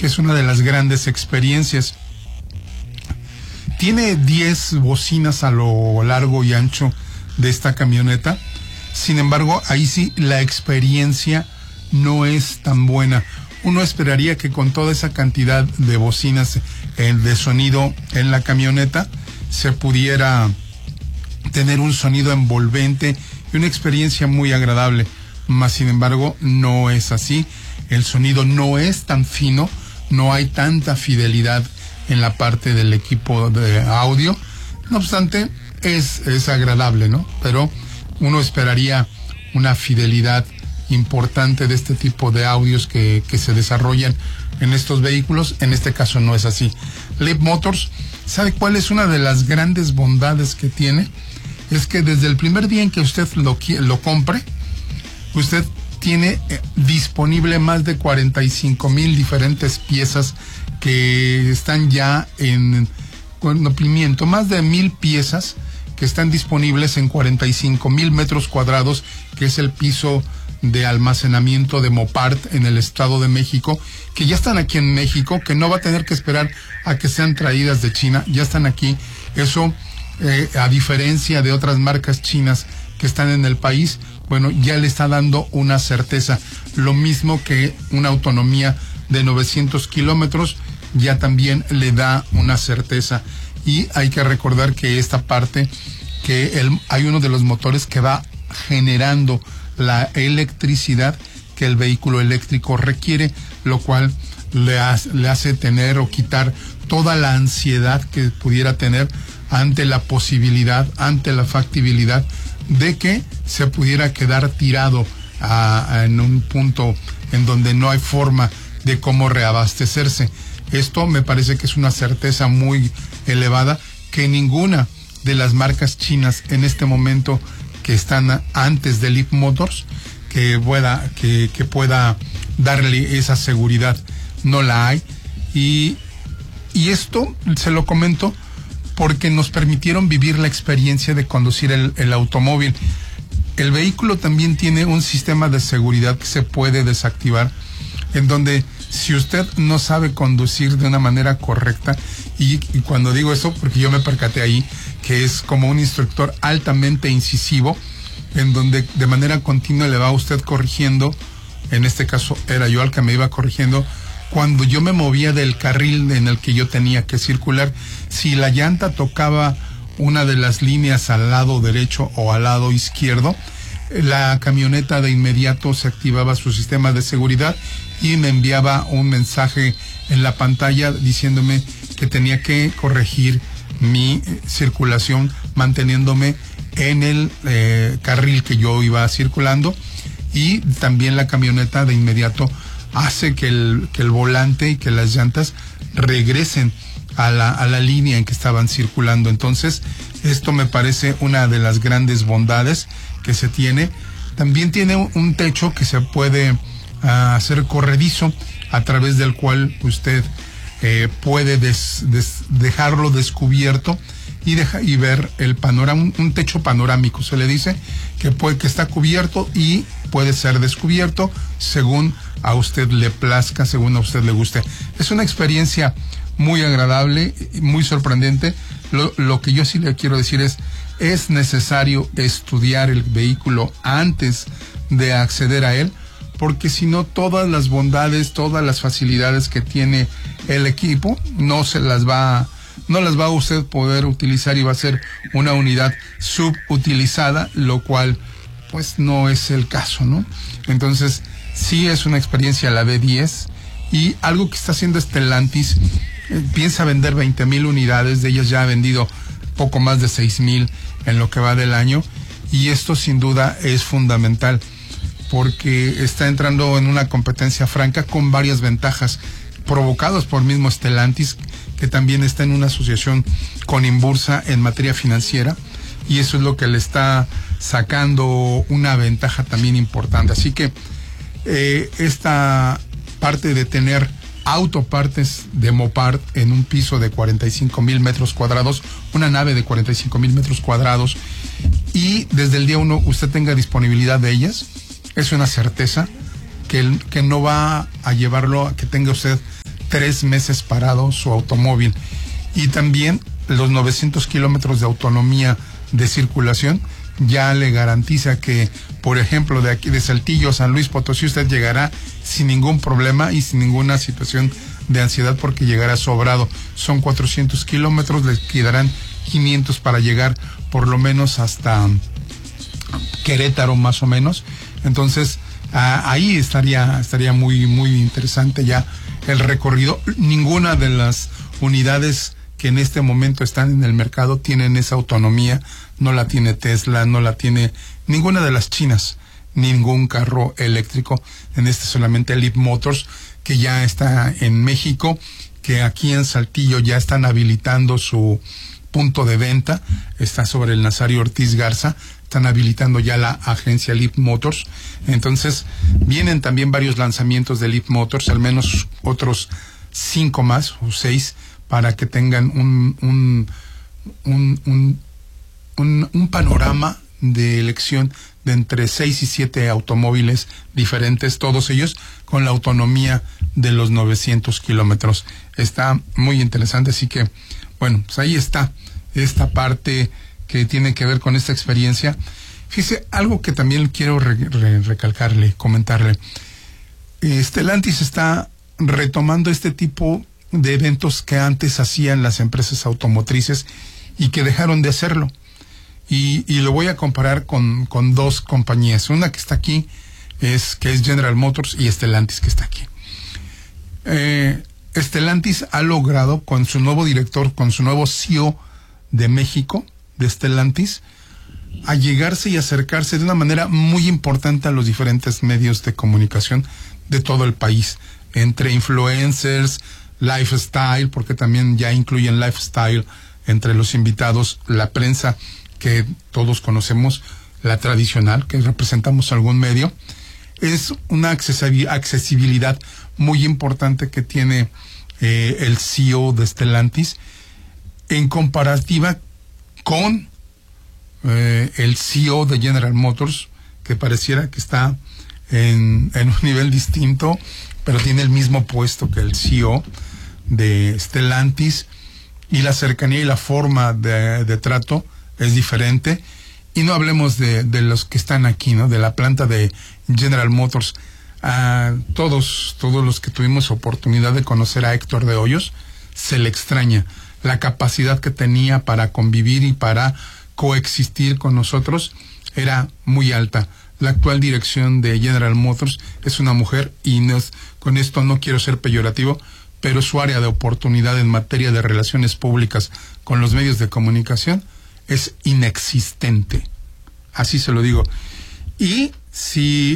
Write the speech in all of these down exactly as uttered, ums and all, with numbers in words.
que es una de las grandes experiencias. Tiene diez bocinas a lo largo y ancho de esta camioneta. Sin embargo, ahí sí la experiencia no es tan buena. Uno esperaría que con toda esa cantidad de bocinas eh, de sonido en la camioneta se pudiera tener un sonido envolvente y una experiencia muy agradable. Mas, sin embargo, no es así. El sonido no es tan fino, no hay tanta fidelidad en la parte del equipo de audio. No obstante, es, es agradable, ¿no? Pero uno esperaría una fidelidad importante de este tipo de audios que, que se desarrollan en estos vehículos. En este caso no es así. Leapmotor, ¿sabe cuál es una de las grandes bondades que tiene? Es que desde el primer día en que usted lo, lo compre, usted tiene eh, disponible más de cuarenta y cinco mil diferentes piezas que están ya en cumplimiento, más de mil piezas que están disponibles en cuarenta y cinco mil metros cuadrados, que es el piso de almacenamiento de Mopart en el Estado de México, que ya están aquí en México, que no va a tener que esperar a que sean traídas de China, ya están aquí. Eso, eh, a diferencia de otras marcas chinas que están en el país, bueno, ya le está dando una certeza. Lo mismo que una autonomía de novecientos kilómetros, ya también le da una certeza. Y hay que recordar que esta parte, que el, hay uno de los motores que va generando la electricidad que el vehículo eléctrico requiere, lo cual le hace, le hace tener o quitar toda la ansiedad que pudiera tener ante la posibilidad, ante la factibilidad de que se pudiera quedar tirado a, a, en un punto en donde no hay forma de cómo reabastecerse. Esto me parece que es una certeza muy elevada que ninguna de las marcas chinas en este momento que están antes de Leapmotor que pueda, que, que pueda darle esa seguridad, no la hay. Y, y esto se lo comento porque nos permitieron vivir la experiencia de conducir el, el automóvil. El vehículo también tiene un sistema de seguridad que se puede desactivar, en donde si usted no sabe conducir de una manera correcta, y, y cuando digo eso, porque yo me percaté ahí, que es como un instructor altamente incisivo, en donde de manera continua le va a usted corrigiendo, en este caso era yo el que me iba corrigiendo, cuando yo me movía del carril en el que yo tenía que circular, si la llanta tocaba una de las líneas al lado derecho o al lado izquierdo, la camioneta de inmediato se activaba su sistema de seguridad y me enviaba un mensaje en la pantalla diciéndome que tenía que corregir mi eh, circulación manteniéndome en el eh, carril que yo iba circulando, y también la camioneta de inmediato hace que el, que el volante y que las llantas regresen a la, a la línea en que estaban circulando. Entonces, esto me parece una de las grandes bondades que se tiene. También tiene un techo que se puede uh, hacer corredizo, a través del cual usted eh, puede des, des, dejarlo descubierto y deja y ver el panorama, un, un techo panorámico se le dice, que puede que está cubierto y puede ser descubierto según a usted le plazca, según a usted le guste. Es una experiencia muy agradable, muy sorprendente. Lo, lo que yo sí le quiero decir es, es necesario estudiar el vehículo antes de acceder a él, porque si no, todas las bondades, todas las facilidades que tiene el equipo, no se las va, no las va a usted poder utilizar y va a ser una unidad subutilizada, lo cual pues no es el caso, ¿no? Entonces, sí es una experiencia la B diez, y algo que está haciendo Stellantis, eh, piensa vender veinte mil unidades, de ellas ya ha vendido poco más de seis mil en lo que va del año, y esto sin duda es fundamental porque está entrando en una competencia franca con varias ventajas provocadas por mismo Stellantis, que también está en una asociación con Inbursa en materia financiera, y eso es lo que le está sacando una ventaja también importante. Así que eh, esta parte de tener autopartes de Mopart en un piso de cuarenta y cinco mil metros cuadrados, una nave de cuarenta y cinco mil metros cuadrados, y desde el día uno usted tenga disponibilidad de ellas, es una certeza que, que no va a llevarlo a que tenga usted tres meses parado su automóvil. Y también los novecientos kilómetros de autonomía de circulación ya le garantiza que, por ejemplo, de aquí de Saltillo a San Luis Potosí, usted llegará sin ningún problema y sin ninguna situación de ansiedad, porque llegará sobrado. Son cuatrocientos kilómetros, le quedarán quinientos para llegar por lo menos hasta Querétaro, más o menos. Entonces, ah, ahí estaría estaría muy muy interesante ya el recorrido. Ninguna de las unidades que en este momento están en el mercado tienen esa autonomía. No la tiene Tesla, no la tiene ninguna de las chinas, ningún carro eléctrico. En este solamente Leap Motors, que ya está en México, que aquí en Saltillo ya están habilitando su punto de venta, está sobre el Nazario Ortiz Garza, están habilitando ya la agencia Leap Motors. Entonces vienen también varios lanzamientos de Leap Motors, al menos otros cinco más o seis, para que tengan un un un, un, un, un panorama de elección de entre seis y siete automóviles diferentes, todos ellos con la autonomía de los novecientos kilómetros. Está muy interesante, así que, bueno, pues ahí está esta parte que tiene que ver con esta experiencia. Fíjese, algo que también quiero re, re, recalcarle, comentarle. Stellantis está retomando este tipo de eventos que antes hacían las empresas automotrices y que dejaron de hacerlo. Y, y lo voy a comparar con, con dos compañías. Una que está aquí, es que es General Motors, y Stellantis, que está aquí. Eh, Stellantis ha logrado, con su nuevo director, con su nuevo C E O de México, de Stellantis, a llegarse y acercarse de una manera muy importante a los diferentes medios de comunicación de todo el país, entre influencers, lifestyle, porque también ya incluyen lifestyle entre los invitados, la prensa que todos conocemos, la tradicional, que representamos algún medio. Es una accesibilidad muy importante que tiene eh, el C E O de Stellantis en comparativa con eh, el C E O de General Motors, que pareciera que está en, en un nivel distinto, pero tiene el mismo puesto que el C E O de Stellantis, y la cercanía y la forma de, de trato es diferente. Y no hablemos de, de los que están aquí, ¿no? De la planta de General Motors. A todos, todos los que tuvimos oportunidad de conocer a Héctor de Hoyos, se le extraña la capacidad que tenía para convivir y para coexistir con nosotros, era muy alta. La actual dirección de General Motors es una mujer, y no es, con esto no quiero ser peyorativo, pero su área de oportunidad en materia de relaciones públicas con los medios de comunicación es inexistente. Así se lo digo. Y si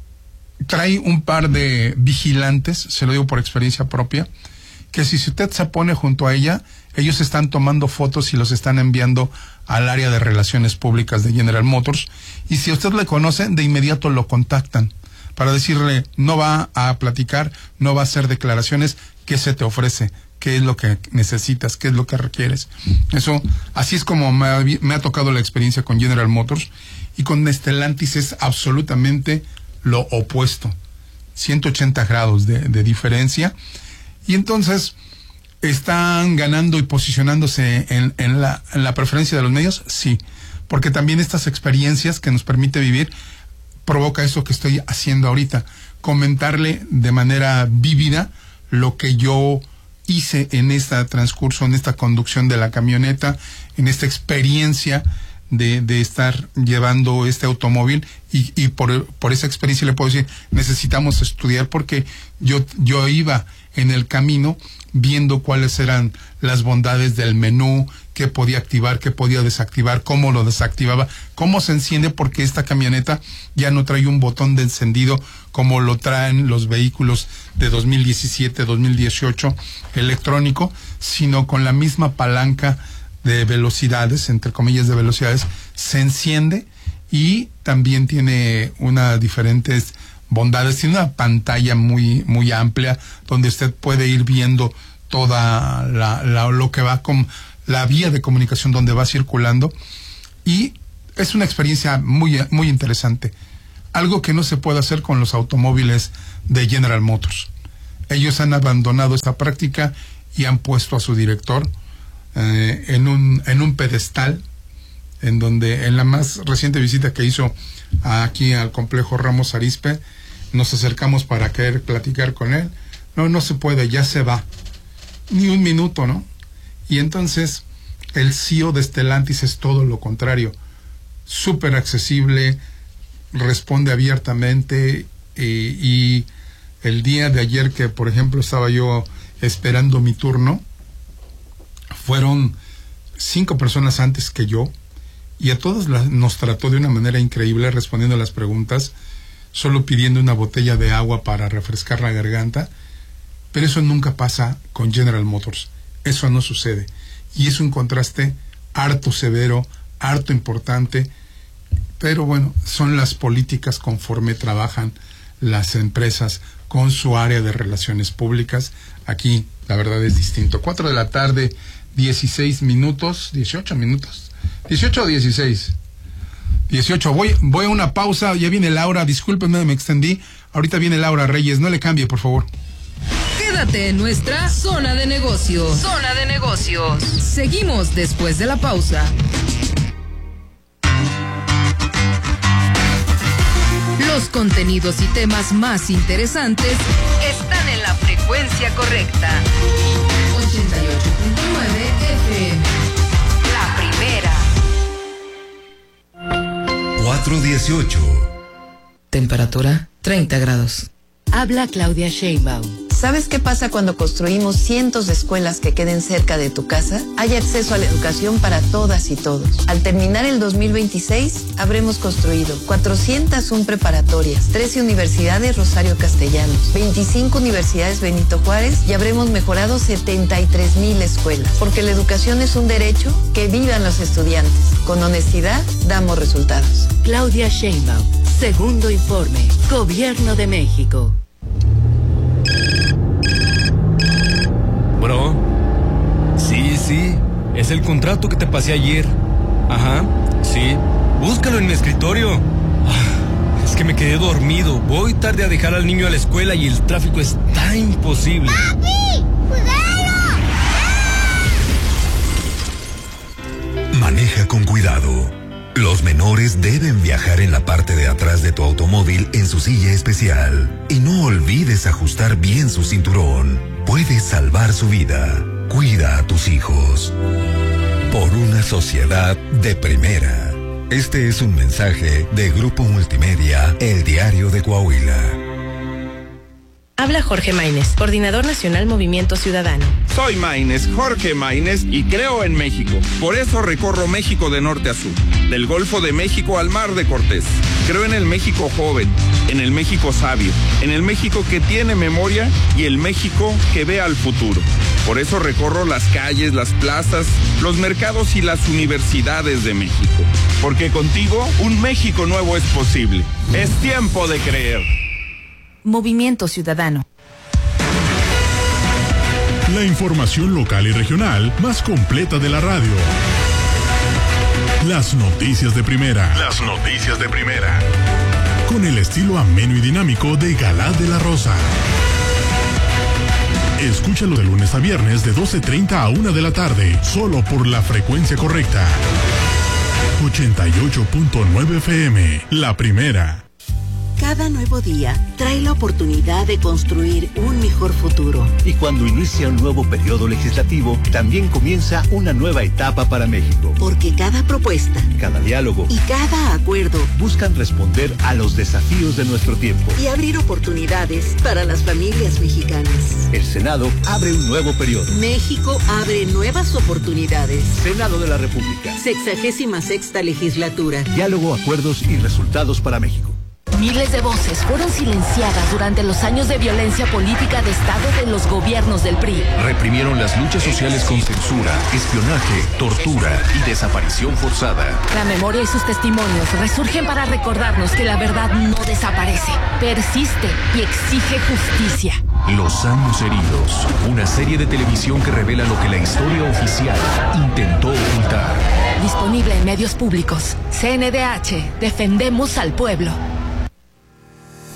trae un par de vigilantes, se lo digo por experiencia propia, que si usted se pone junto a ella, ellos están tomando fotos y los están enviando al área de relaciones públicas de General Motors, y si usted le conoce, de inmediato lo contactan para decirle, no va a platicar, no va a hacer declaraciones, ¿qué se te ofrece? ¿Qué es lo que necesitas? ¿Qué es lo que requieres? Eso, así es como me ha, me ha tocado la experiencia con General Motors, y con Stellantis es absolutamente lo opuesto. ciento ochenta grados de, de diferencia. Y entonces, ¿están ganando y posicionándose en, en, la, en la preferencia de los medios? Sí, porque también estas experiencias que nos permite vivir provoca eso que estoy haciendo ahorita, comentarle de manera vívida lo que yo hice en este transcurso, en esta conducción de la camioneta, en esta experiencia de, de estar llevando este automóvil, y, y por, por esa experiencia le puedo decir, necesitamos estudiar, porque yo, yo iba en el camino viendo cuáles eran las bondades del menú, qué podía activar, qué podía desactivar, cómo lo desactivaba, cómo se enciende, porque esta camioneta ya no trae un botón de encendido como lo traen los vehículos de dos mil diecisiete, dos mil dieciocho electrónico, sino con la misma palanca de velocidades, entre comillas de velocidades, se enciende, y también tiene unas diferentes bondades. Tiene una pantalla muy muy amplia donde usted puede ir viendo toda la, la lo que va con la vía de comunicación donde va circulando, y es una experiencia muy muy interesante, algo que no se puede hacer con los automóviles de General Motors. Ellos han abandonado esta práctica y han puesto a su director eh, en un en un pedestal, en donde en la más reciente visita que hizo aquí al complejo Ramos Arizpe, nos acercamos para querer platicar con él. No, no se puede, ya se va. Ni un minuto, ¿no? Y entonces el C E O de Stellantis es todo lo contrario. Súper accesible, responde abiertamente, eh, y el día de ayer que, por ejemplo, estaba yo esperando mi turno, fueron cinco personas antes que yo, y a todos las, nos trató de una manera increíble, respondiendo a las preguntas, solo pidiendo una botella de agua para refrescar la garganta. Pero eso nunca pasa con General Motors. Eso no sucede. Y es un contraste harto severo, harto importante. Pero bueno, son las políticas conforme trabajan las empresas con su área de relaciones públicas. Aquí, la verdad, es distinto. Cuatro de la tarde, dieciséis minutos, dieciocho minutos. dieciocho o dieciséis. dieciocho. Voy, voy a una pausa. Ya viene Laura. Discúlpenme, me extendí. Ahorita viene Laura Reyes. No le cambie, por favor. Quédate en nuestra zona de negocios. Zona de negocios. Seguimos después de la pausa. Los contenidos y temas más interesantes están en la frecuencia correcta. ochenta y ocho punto nueve F M. La primera. cuatro dieciocho. Temperatura treinta grados. Habla Claudia Sheinbaum. ¿Sabes qué pasa cuando construimos cientos de escuelas que queden cerca de tu casa? Hay acceso a la educación para todas y todos. Al terminar el dos mil veintiséis, habremos construido cuatrocientas una preparatorias, trece universidades Rosario Castellanos, veinticinco universidades Benito Juárez y habremos mejorado setenta y tres mil escuelas. Porque la educación es un derecho, que vivan los estudiantes. Con honestidad, damos resultados. Claudia Sheinbaum, segundo informe, Gobierno de México. Bro, sí, sí, es el contrato que te pasé ayer. Ajá, sí, búscalo en mi escritorio. Ah, es que me quedé dormido, voy tarde a dejar al niño a la escuela y el tráfico está imposible. ¡Papi! ¡Cuidado! Maneja con cuidado. Los menores deben viajar en la parte de atrás de tu automóvil en su silla especial. Y no olvides ajustar bien su cinturón. Puedes salvar su vida. Cuida a tus hijos. Por una sociedad de primera. Este es un mensaje de Grupo Multimedia, El Diario de Coahuila. Habla Jorge Maínez, Coordinador Nacional Movimiento Ciudadano. Soy Maínez, Jorge Maínez, y creo en México. Por eso recorro México de norte a sur, del Golfo de México al Mar de Cortés. Creo en el México joven, en el México sabio, en el México que tiene memoria y el México que ve al futuro. Por eso recorro las calles, las plazas, los mercados y las universidades de México. Porque contigo, un México nuevo es posible. Es tiempo de creer. Movimiento Ciudadano. La información local y regional más completa de la radio. Las noticias de primera. Las noticias de primera. Con el estilo ameno y dinámico de Galá de la Rosa. Escúchalo de lunes a viernes de doce treinta a una de la tarde, solo por la frecuencia correcta. ochenta y ocho punto nueve F M, la primera. Cada nuevo día trae la oportunidad de construir un mejor futuro. Y cuando inicia un nuevo periodo legislativo, también comienza una nueva etapa para México. Porque cada propuesta, cada diálogo y cada acuerdo buscan responder a los desafíos de nuestro tiempo y abrir oportunidades para las familias mexicanas. El Senado abre un nuevo periodo. México abre nuevas oportunidades. Senado de la República. Sexagésima sexta legislatura. Diálogo, acuerdos y resultados para México. Miles de voces fueron silenciadas durante los años de violencia política de Estado de los gobiernos del P R I. Reprimieron las luchas sociales con censura, espionaje, tortura y desaparición forzada. La memoria y sus testimonios resurgen para recordarnos que la verdad no desaparece, persiste y exige justicia. Los años heridos, una serie de televisión que revela lo que la historia oficial intentó ocultar. Disponible en medios públicos. C N D H, defendemos al pueblo.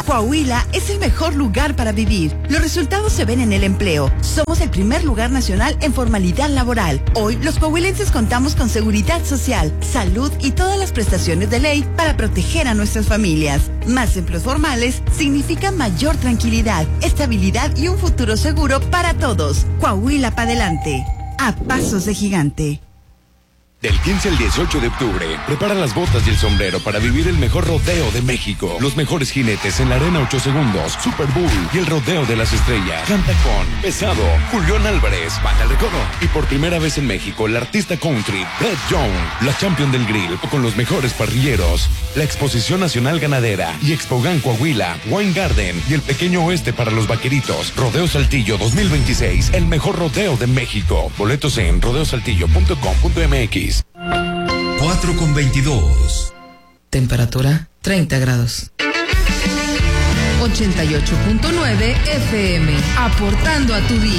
Coahuila es el mejor lugar para vivir. Los resultados se ven en el empleo. Somos el primer lugar nacional en formalidad laboral. Hoy, los coahuilenses contamos con seguridad social, salud y todas las prestaciones de ley para proteger a nuestras familias. Más empleos formales significa mayor tranquilidad, estabilidad y un futuro seguro para todos. Coahuila para adelante. A pasos de gigante. Del quince al dieciocho de octubre, prepara las botas y el sombrero para vivir el mejor rodeo de México. Los mejores jinetes en la arena ocho segundos, Super Bull y el rodeo de las estrellas. Canta con Pesado, Julián Álvarez, Banda El Recodo. Y por primera vez en México, la artista country, Brett Young, la champion del grill, con los mejores parrilleros. La Exposición Nacional Ganadera y Expogan Coahuila, Wine Garden y el Pequeño Oeste para los vaqueritos. Rodeo Saltillo dos mil veintiséis, el mejor rodeo de México. Boletos en rodeo saltillo punto com punto m x. cuatro con veintidós. Temperatura treinta grados. ochenta y ocho punto nueve F M, aportando a tu día.